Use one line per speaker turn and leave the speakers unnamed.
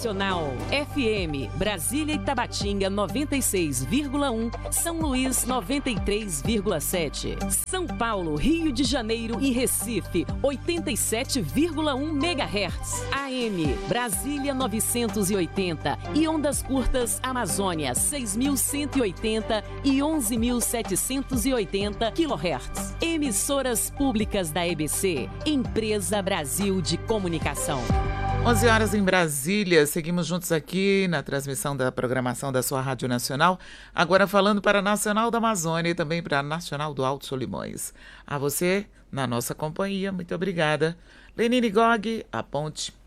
Nacional. FM, Brasília e Tabatinga 96,1, São Luís 93,7. São Paulo, Rio de Janeiro e Recife 87,1 MHz. AM, Brasília 980 e ondas curtas Amazônia 6.180 e 11.780 kHz. Emissoras públicas da EBC, Empresa Brasil de Comunicação.
11 horas em Brasília, seguimos juntos aqui na transmissão da programação da sua Rádio Nacional, agora falando para a Nacional da Amazônia e também para a Nacional do Alto Solimões. A você, na nossa companhia, muito obrigada. Lenine Gog, a ponte